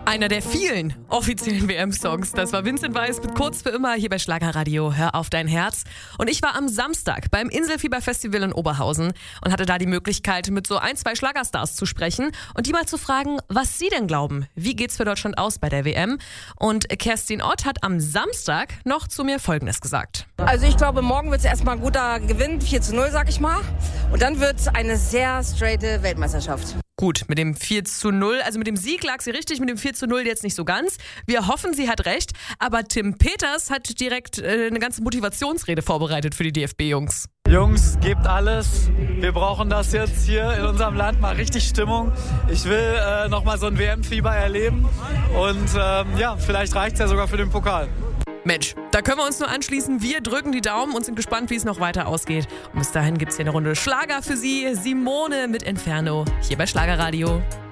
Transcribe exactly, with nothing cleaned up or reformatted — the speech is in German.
Einer der vielen offiziellen W M-Songs. Das war Vincent Weiss mit Kurz für immer hier bei Schlagerradio. Hör auf dein Herz. Und ich war am Samstag beim Inselfieber-Festival in Oberhausen und hatte da die Möglichkeit, mit so ein, zwei Schlagerstars zu sprechen und die mal zu fragen, was sie denn glauben. Wie geht's für Deutschland aus bei der W M? Und Kerstin Ott hat am Samstag noch zu mir Folgendes gesagt. Also ich glaube, morgen wird es erstmal ein guter Gewinn, vier zu null, sag ich mal. Und dann wird es eine sehr straighte Weltmeisterschaft. Gut, mit dem vier zu null, also mit dem Sieg lag sie richtig, mit dem vier zu null jetzt nicht so ganz. Wir hoffen, sie hat recht, aber Tim Peters hat direkt äh, eine ganze Motivationsrede vorbereitet für die D F B-Jungs. Jungs, gebt alles. Wir brauchen das jetzt hier in unserem Land, mal richtig Stimmung. Ich will äh, nochmal so ein W M-Fieber erleben und ähm, ja, vielleicht reicht es ja sogar für den Pokal. Mensch, da können wir uns nur anschließen. Wir drücken die Daumen und sind gespannt, wie es noch weiter ausgeht. Und bis dahin gibt es hier eine Runde Schlager für Sie. Simone mit Inferno hier bei Schlagerradio.